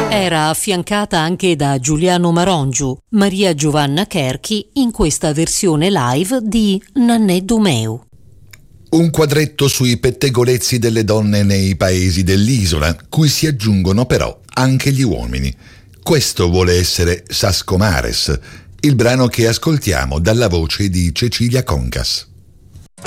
Era affiancata anche da Giuliano Marongiu, Maria Giovanna Cherchi in questa versione live di Nannè Dumeu. Un quadretto sui pettegolezzi delle donne nei paesi dell'isola, cui si aggiungono però anche gli uomini. Questo vuole essere Sascomares, il brano che ascoltiamo dalla voce di Cecilia Concas.